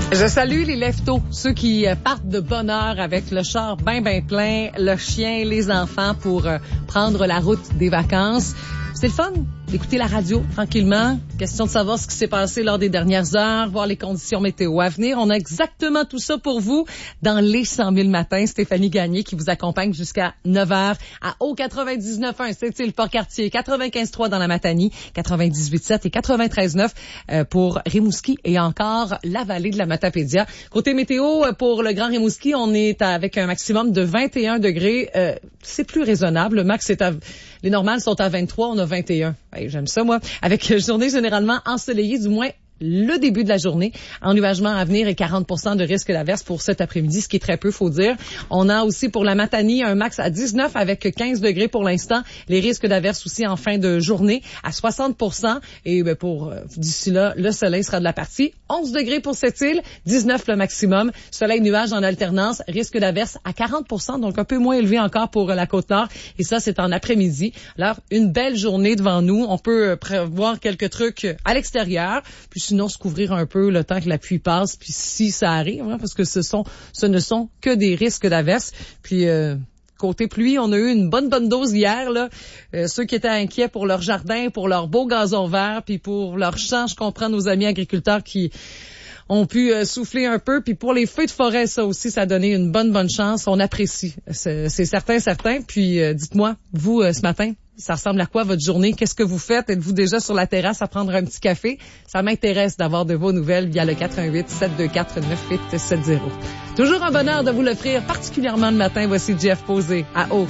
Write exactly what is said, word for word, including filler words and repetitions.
Je salue les lève-tôt, ceux qui partent de bonne heure avec le char bien, bien plein, le chien, les enfants pour prendre la route des vacances. C'est le fun d'écouter la radio tranquillement. Question de savoir ce qui s'est passé lors des dernières heures, voir les conditions météo à venir. On a exactement tout ça pour vous dans les cent mille matins. Stéphanie Gagné qui vous accompagne jusqu'à neuf heures à O quatre-vingt-dix-neuf point un, c'est le Port-Cartier, quatre-vingt-quinze point trois dans la Matanie, quatre-vingt-dix-huit point sept et quatre-vingt-treize point neuf euh, pour Rimouski et encore la vallée de la Matapédia. Côté météo, pour le Grand Rimouski, on est avec un maximum de vingt et un degrés. Euh, c'est plus raisonnable. Le max, c'est à... Les normales sont à vingt-trois, on a vingt et un. Hey, j'aime ça, moi. Avec journée généralement ensoleillée, du moins le début de la journée. Ennuagement à venir et quarante pour cent de risque d'averse pour cet après-midi, ce qui est très peu, faut dire. On a aussi pour la Matanie un max à dix-neuf avec quinze degrés pour l'instant. Les risques d'averse aussi en fin de journée à soixante pour cent. Et ben, pour euh, d'ici là, le soleil sera de la partie. onze degrés pour cette île, dix-neuf le maximum. Soleil-nuage en alternance, risque d'averse à quarante pour cent, donc un peu moins élevé encore pour la Côte-Nord. Et ça, c'est en après-midi. Alors, une belle journée devant nous. On peut prévoir quelques trucs à l'extérieur. Puis sinon se couvrir un peu le temps que la pluie passe, puis si ça arrive, hein, parce que ce sont, ce ne sont que des risques d'averse. Puis euh, côté pluie, on a eu une bonne bonne dose hier là. Euh, ceux qui étaient inquiets pour leur jardin, pour leur beau gazon vert, puis pour leur champ, je comprends nos amis agriculteurs qui ont pu euh, souffler un peu. Puis pour les feux de forêt, ça aussi, ça a donné une bonne bonne chance. On apprécie, c'est, c'est certain, certain. Puis euh, dites-moi, vous euh, ce matin, ça ressemble à quoi votre journée? Qu'est-ce que vous faites? Êtes-vous déjà sur la terrasse à prendre un petit café? Ça m'intéresse d'avoir de vos nouvelles via le quatre un huit, sept deux quatre, neuf huit sept zéro. Toujours un bonheur de vous l'offrir, particulièrement le matin. Voici Jeff Posé à O.